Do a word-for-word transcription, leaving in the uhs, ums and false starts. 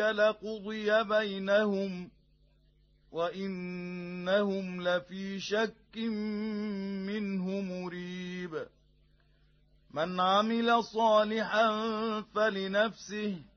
لقضي بينهم وإنهم لفي شك منه مريب من عمل صالحا فلنفسه